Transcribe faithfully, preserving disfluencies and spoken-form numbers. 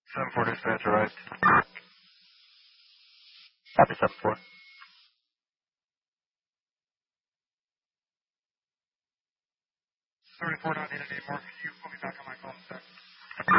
seven four dispatch arrived. Copy seven four. thirty-four, don't need any more. Can you put me back on my call in a sec?